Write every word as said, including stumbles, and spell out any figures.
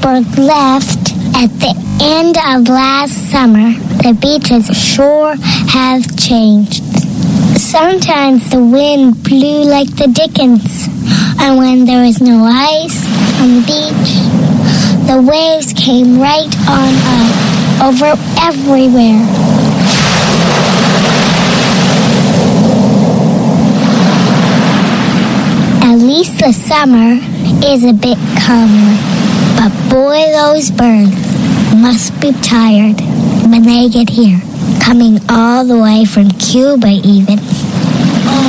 iceberg left at the end of last summer, the beaches sure have changed. Sometimes the wind blew like the dickens, and when there was no ice on the beach, the waves came right on up, over everywhere. At least the summer is a bit calmer, but boy, those birds must be tired when they get here, coming all the way from Cuba even.